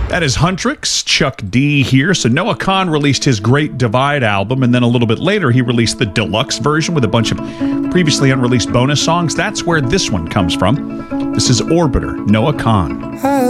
That is Huntrix, Chuck D here. So Noah Kahan released his Great Divide album, and then a little bit later he released the deluxe version with a bunch of previously unreleased bonus songs. That's where this one comes from. This is Orbiter, Noah Kahan.